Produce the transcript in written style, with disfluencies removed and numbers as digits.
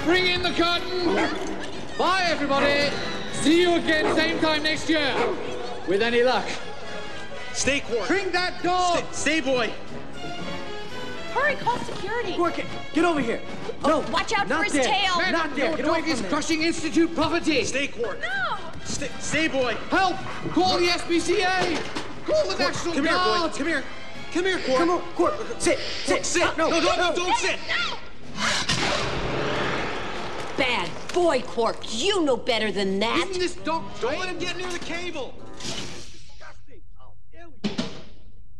Bring in the curtain. Bye, everybody. See you again same time next year. With any luck. Stay, Quark. Bring that dog. Stay, boy. Hurry, call security. Quark, get over here. No, watch out for his there. tail. Man, Not there. Your Get away dog is from there. crushing Institute property. Stay, Quark. No. Stay, boy. Help! Call the SPCA. Call the National Come here, Guard. boy. Come here. Come here, Quark. Come on, Quark. Sit. Sit. No, Don't sit. No. Bad boy, Quark. You know better than that. Isn't this dog Don't let him get near the cable.